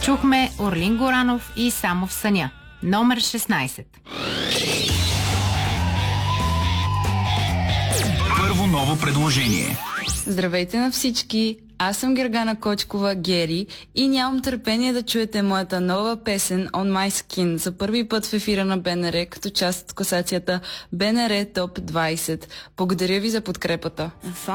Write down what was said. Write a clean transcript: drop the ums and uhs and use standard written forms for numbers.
Чухме Орлин Горанов и Само в съня. Номер 16. Първо ново предложение. Здравейте на всички! Аз съм Гергана Кочкова, Гери, и нямам търпение да чуете моята нова песен On My Skin за първи път в ефира на БНР като част от класацията БНР Топ 20. Благодаря ви за подкрепата.